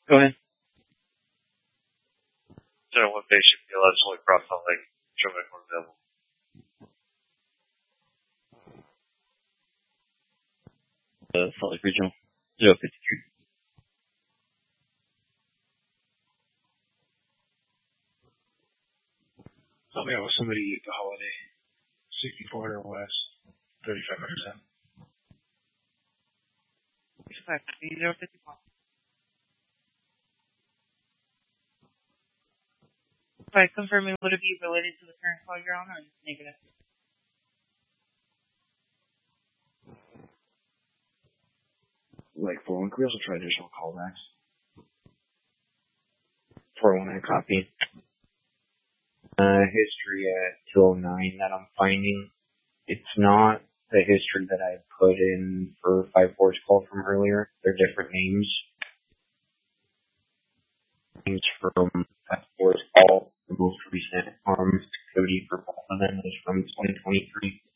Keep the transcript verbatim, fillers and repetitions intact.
Go ahead. So what base should be allowed to fully cross on like show me more available. Uh, Salt Lake Regional zero fifty-three. Help me out with somebody at the holiday. sixty-four hundred west, thirty-five hundred south. zero fifty-four. By confirming, would it be related to the current call you're on, or just negative? Like four one, can we also try additional callbacks? four one, I copy. Uh, history at two oh nine that I'm finding. It's not the history that I put in for five four's call from earlier. They're different names. Names from five four's call, the most recent armed activity for both of them is from twenty twenty-three.